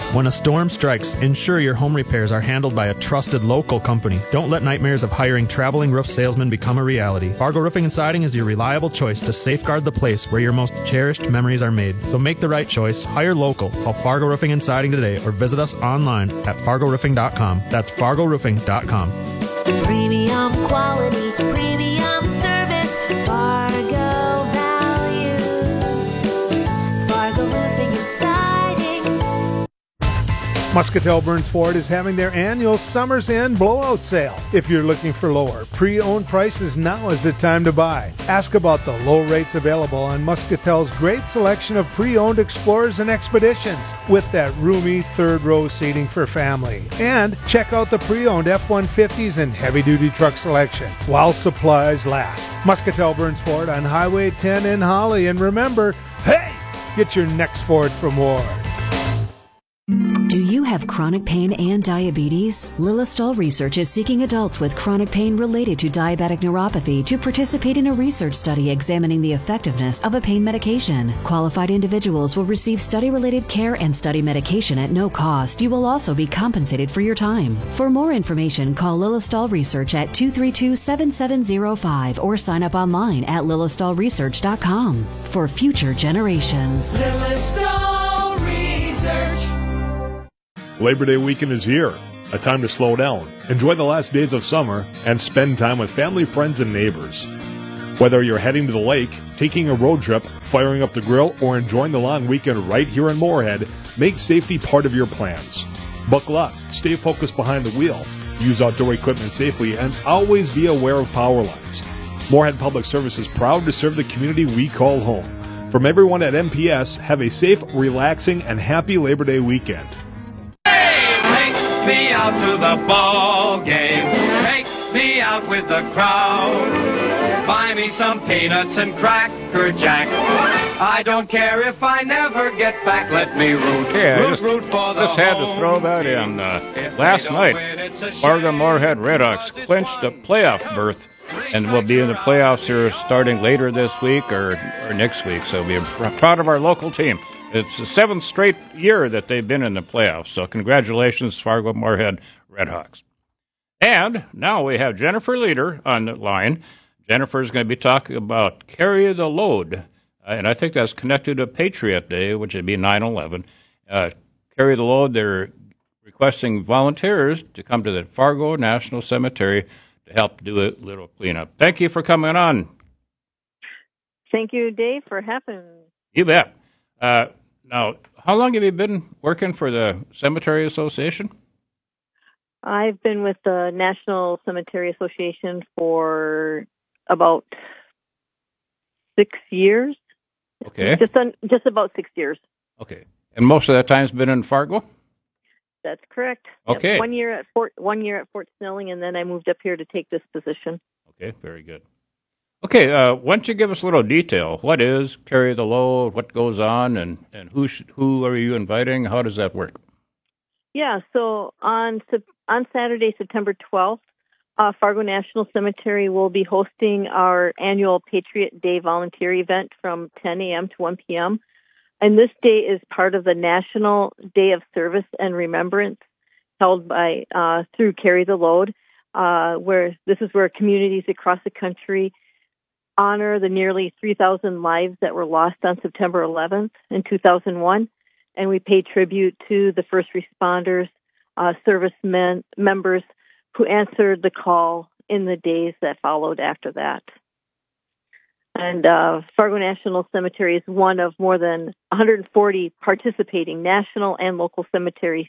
When a storm strikes, ensure your home repairs are handled by a trusted local company. Don't let nightmares of hiring traveling roof salesmen become a reality. Fargo Roofing and Siding is your reliable choice to safeguard the place where your most cherished memories are made. So make the right choice. Hire local. Call Fargo Roofing and Siding today or visit us online at fargoroofing.com. That's fargoroofing.com. Premium quality, premium service, Fargo values, Fargo Roofing and Siding. Muscatel Burns Ford is having their annual Summer's End blowout sale. If you're looking for lower pre-owned prices, now is the time to buy. Ask about the low rates available on Muscatel's great selection of pre-owned Explorers and Expeditions with that roomy third row seating for family. And check out the pre-owned F-150s and heavy-duty truck selection while supplies last. Muscatel Burns Ford on Highway 10 in Holly. And remember, hey, get your next Ford from Ward. Do you have chronic pain and diabetes? Lilistol Research is seeking adults with chronic pain related to diabetic neuropathy to participate in a research study examining the effectiveness of a pain medication. Qualified individuals will receive study-related care and study medication at no cost. You will also be compensated for your time. For more information, call Lilistol Research at 232-7705 or sign up online at lilistolresearch.com for future generations. Lilistol Research. Labor Day weekend is here, a time to slow down, enjoy the last days of summer, and spend time with family, friends, and neighbors. Whether you're heading to the lake, taking a road trip, firing up the grill, or enjoying the long weekend right here in Moorhead, make safety part of your plans. Buckle up, stay focused behind the wheel, use outdoor equipment safely, and always be aware of power lines. Moorhead Public Service is proud to serve the community we call home. From everyone at MPS, have a safe, relaxing, and happy Labor Day weekend. Take me out to the ball game. Take me out with the crowd. Buy me some peanuts and Cracker Jack. I don't care if I never get back. Let me root. Yeah, root for the just had to throw that in. Last night, Fargo Moorhead Redhawks clinched a playoff berth and will be in the playoffs here starting later this week or next week. So we're proud of our local team. It's the 7th straight year that they've been in the playoffs, so congratulations, Fargo Moorhead Redhawks. And now we have Jennifer Leader on the line. Jennifer is going to be talking about Carry the Load, and I think that's connected to Patriot Day, which would be 9/11. Carry the Load, they're requesting volunteers to come to the Fargo National Cemetery to help do a little cleanup. Thank you for coming on. Thank you, Dave, for having me. You bet. Now, how long have you been working for the Cemetery Association? I've been with the National Cemetery Association for about 6 years. Okay. Just about 6 years. Okay. And most of that time's been in Fargo? That's correct. Okay. Yep. 1 year at Fort Snelling, and then I moved up here to take this position. Okay, very good. Okay, why don't you give us a little detail? What is Carry the Load? What goes on? And who are you inviting? How does that work? Yeah, so on Saturday, September 12th, Fargo National Cemetery will be hosting our annual Patriot Day volunteer event from 10 a.m. to 1 p.m. And this day is part of the National Day of Service and Remembrance held by through Carry the Load, where communities across the country honor the nearly 3,000 lives that were lost on September 11th in 2001, and we pay tribute to the first responders, servicemen, members who answered the call in the days that followed after that. And Fargo National Cemetery is one of more than 140 participating national and local cemeteries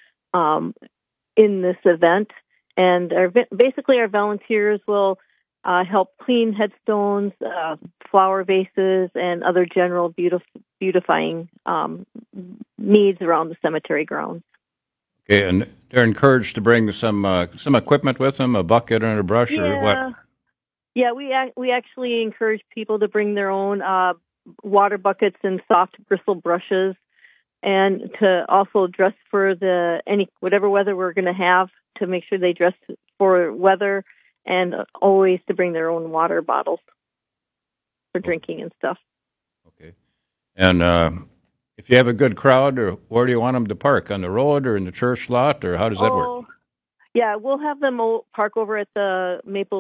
in this event. And basically our volunteers will help clean headstones, flower vases, and other general beautifying needs around the cemetery grounds. Okay, and they're encouraged to bring some equipment with them, a bucket and a brush, or what? Yeah, we actually encourage people to bring their own water buckets and soft bristle brushes, and to also dress for whatever weather we're going to have, to make sure they dress for weather, and always to bring their own water bottles for drinking and stuff. Okay. And if you have a good crowd, or where do you want them to park? On the road or in the church lot, or how does that work? Yeah, we'll have them park over at the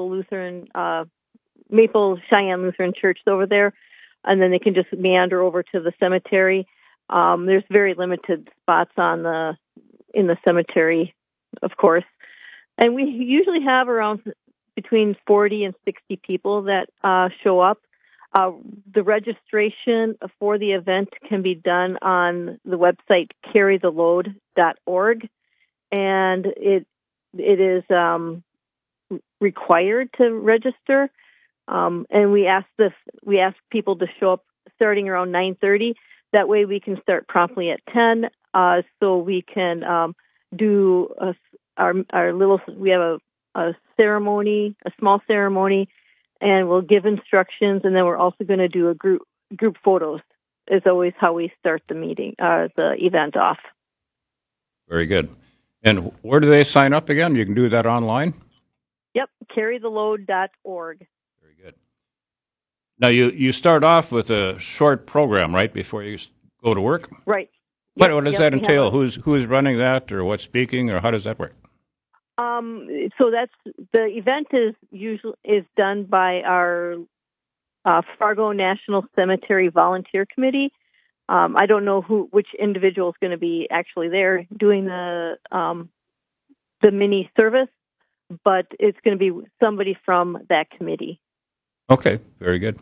Maple Cheyenne Lutheran Church over there, and then they can just meander over to the cemetery. There's very limited spots in the cemetery, of course, and we usually have around between 40 and 60 people that show up. The registration for the event can be done on the website carrytheload.org, and it is required to register. And we ask people to show up starting around 9:30. That way we can start promptly at 10, so we can do we have a ceremony, a small ceremony, and we'll give instructions, and then we're also going to do a group photos. Is always how we start the event off. Very good. And where do they sign up again? You can do that online? Yep, carrytheload.org. Very good. Now, you start off with a short program, right, before you go to work? Right. What does that entail? Who's running that, or what's speaking, or how does that work? So the event is done by our Fargo National Cemetery Volunteer Committee. I don't know which individual is going to be actually there doing the mini service, but it's going to be somebody from that committee. Okay, very good.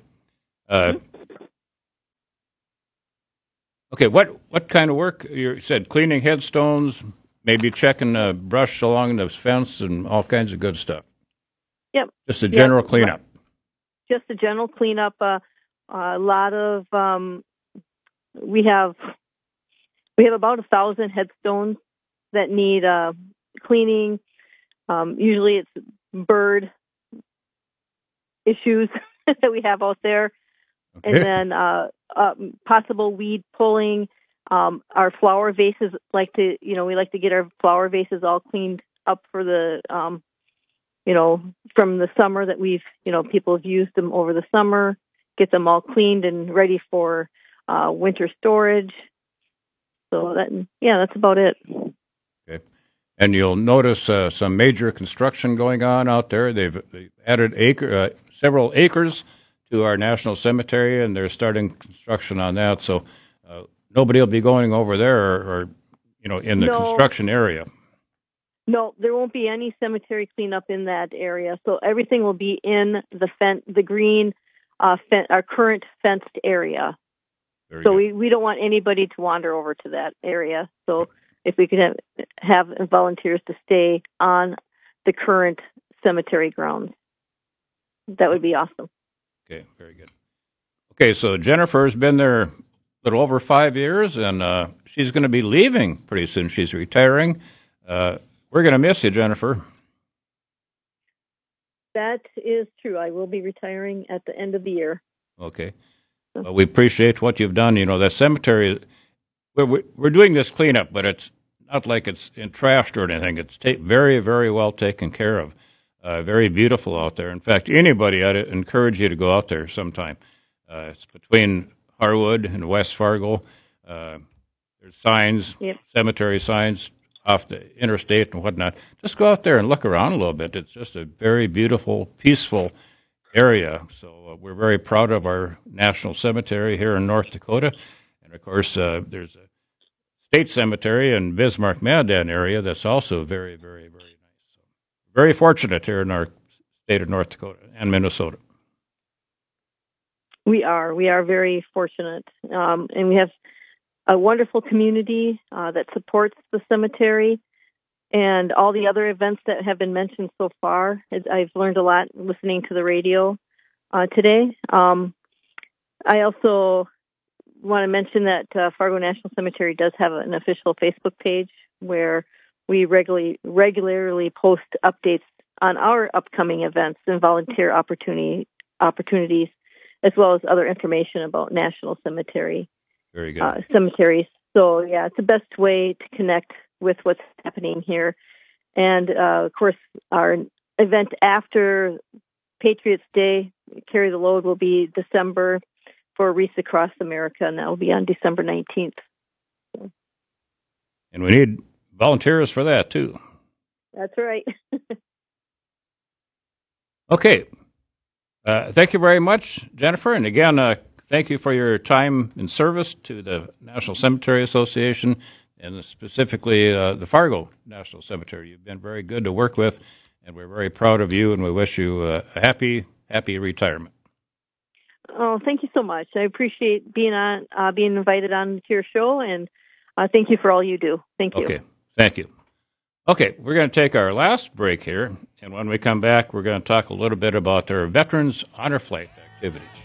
Okay, what kind of work? You said cleaning headstones, maybe checking brush along the fence, and all kinds of good stuff. Yep. Just a general cleanup. Just a general cleanup. A lot of we have about 1,000 headstones that need cleaning. Usually it's bird issues that we have out there. Okay. And then possible weed pulling. Our flower vases we like to get our flower vases all cleaned up for the, from the summer that people have used them over the summer, get them all cleaned and ready for winter storage. So that's about it. Okay. And you'll notice some major construction going on out there. They've added several acres to our national cemetery, and they're starting construction on that. So nobody will be going over there or in the construction area. No, there won't be any cemetery cleanup in that area. So everything will be in the green, our current fenced area. Very so we don't want anybody to wander over to that area. So if we could have volunteers to stay on the current cemetery grounds, that would be awesome. Okay, very good. Okay, so Jennifer's been there a little over 5 years, and she's going to be leaving pretty soon. She's retiring. We're going to miss you, Jennifer. That is true. I will be retiring at the end of the year. Okay. Well, we appreciate what you've done. The cemetery, we're doing this cleanup, but it's not like it's trashed or anything. It's very, very well taken care of. Very beautiful out there. In fact, anybody, I'd encourage you to go out there sometime. It's between Harwood and West Fargo. There's signs, cemetery signs off the interstate and whatnot. Just go out there and look around a little bit. It's just a very beautiful, peaceful area. So we're very proud of our national cemetery here in North Dakota. And, of course, there's a state cemetery in Bismarck-Mandan area that's also very, very, very nice. So very fortunate here in our state of North Dakota and Minnesota. We are very fortunate. And we have a wonderful community that supports the cemetery and all the other events that have been mentioned so far. I've learned a lot listening to the radio today. I also want to mention that Fargo National Cemetery does have an official Facebook page where we regularly post updates on our upcoming events and volunteer opportunities, as well as other information about National Cemetery. Very good. Cemeteries. So, it's the best way to connect with what's happening here. And, of course, our event after Patriots Day, Carry the Load, will be December for Wreaths Across America, and that will be on December 19th. And we need volunteers for that, too. That's right. Okay. Thank you very much, Jennifer. And again, thank you for your time and service to the National Cemetery Association, and specifically the Fargo National Cemetery. You've been very good to work with, and we're very proud of you, and we wish you a happy retirement. Oh, thank you so much. I appreciate being invited on to your show, and thank you for all you do. Thank you. Okay, thank you. Okay, we're going to take our last break here, and when we come back, we're going to talk a little bit about their Veterans Honor Flight activities.